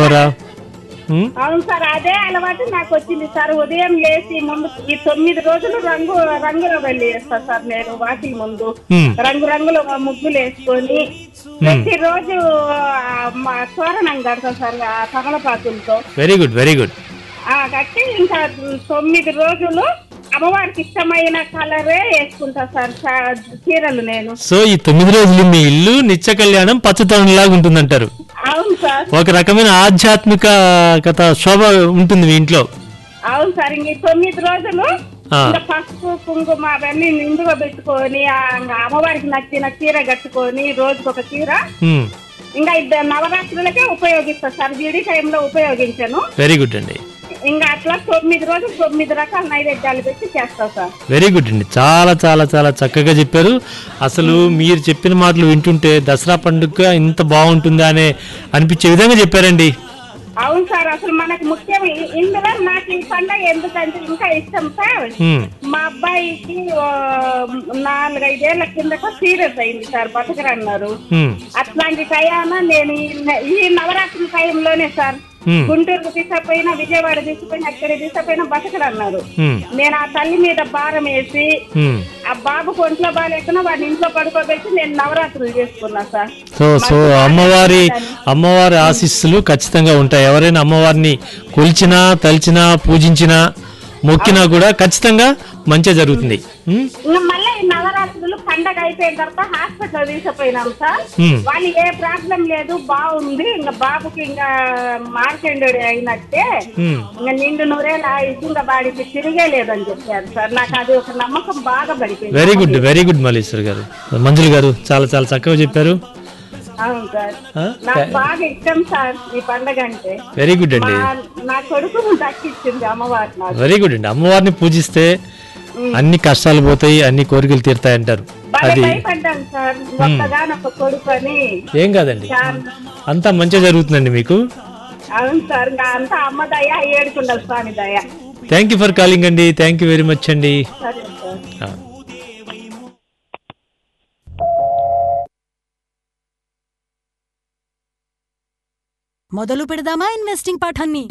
ద్వారా. అవును సార్, అదే అలవాటు నాకు వచ్చింది సార్. ఉదయం లేచి ముందు ఈ 9 రోజులు రంగుల వెళ్ళి వేస్తా సార్. నేను వాటి ముందు రంగుల ముగ్గులు వేసుకొని ప్రతిరోజు మా తోరణం కడతా sir తమలపాకులతో. Very good, very good. కట్టి ఇంకా 9 రోజులు అమ్మవారికి ఇష్టమైన కలరే వేసుకుంటా సార్ చీరలు నేను. సో ఈ 9 రోజులు మీ ఇల్లు నిత్య కళ్యాణం పచ్చతోరణంలాగా ఉంటుందంటారు. అవును సార్. ఒక రకమైన ఆధ్యాత్మిక శోభ ఉంటుంది మీ ఇంట్లో. అవును సార్. ఇంక 9 రోజులు పసుపు కుంకుమ అవన్నీ నిండుగా పెట్టుకొని అమ్మవారికి నచ్చిన చీర కట్టుకొని రోజుకొక చీర ఇంకా నవరాత్రులకే ఉపయోగిస్తా సార్. విడి టైంలో ఉపయోగించాను. వెరీ గుడ్ అండి. ఇంకా అట్లా 9 రోజులు 9 రకాల నైవేద్యాలు పెట్టి చేస్తా సార్. వెరీ గుడ్ అండి. చాలా చాలా చాలా చక్కగా చెప్పారు. అసలు మీరు చెప్పిన మాటలు వింటుంటే దసరా పండుగ ఇంత బాగుంటుందా అనే అనిపించే విధంగా చెప్పారండి. అవును సార్. అసలు మనకు ముఖ్యం ఇందులో నాకు ఈ పండుగ ఎందుకంటే ఇంకా ఇష్టం సార్. మా అబ్బాయికి 4-5 ఏళ్ల కిందట సీరియస్ అయింది సార్, బతకరన్నారు. అట్లాంటి టైం నేను ఈ నవరాత్రి టైంలోనే సార్ గుంటూరు తీసుకపోయినా విజయవాడ తీసుకుపోయినా అక్కడ తీసుకపోయినా బతకరన్నారు. నేను ఆ తల్లి మీద భారం వేసి ఆ బాబుకు ఒంట్లో బాగాలేకున్నా వాడిని ఇంట్లో పడుకోబెట్టి నేను నవరాత్రులు చేసుకున్నా సార్. సో అమ్మవారి ఆశీస్సులు ఖచ్చితంగా ఉంటాయి. ఎవరైనా అమ్మవారిని కొలిచినా తలిచినా పూజించినా మొక్కినా కూడా ఖచ్చితంగా మంచిగా జరుగుతుంది. మళ్ళీ నవరాత్రులు పండగ అయిపోయిన తర్వాత హాస్పిటల్ తీసుకుపోయినాం సార్. వాళ్ళు ఏ ప్రాబ్లం లేదు, బాగుంది. ఇంకా బాబుకి ఇంకా మార్కెండెడ్ అయినట్టే ఇంకా నిండు నూరేళ్ళు ఆయుష్ ఇంకా వాడికి తిరిగే లేదని చెప్పారు సార్. నాకు అది ఒక నమ్మకం బాగా పడిపోయింది. Very good, very good Malleswari గారు, మంజుల గారు చాలా చాలా చక్కగా చెప్పారు. అవును సార్. నాకు బాగా ఇష్టం సార్ ఈ పండగ అంటే. వెరీ గుడ్ అండి. నా కొడుకు దక్కిచ్చింది అమ్మవారి. వెరీ గుడ్ అండి. అమ్మవారిని పూజిస్తే అన్ని కష్టాలు పోతాయి, అన్ని కోరికలు తీరుతాయి అంటారు. అది ఏం కాదండి, అంతా మంచిగా జరుగుతుందండి మీకు. అవును సార్. అంతా అమ్మ దయ, ఏడుకున్న స్వామి దయ. థ్యాంక్ యూ ఫర్ కాలింగ్ అండి. థ్యాంక్ యూ వెరీ మచ్ అండి. మొదలు పెడదామా ఇన్వెస్టింగ్ పాఠాన్ని?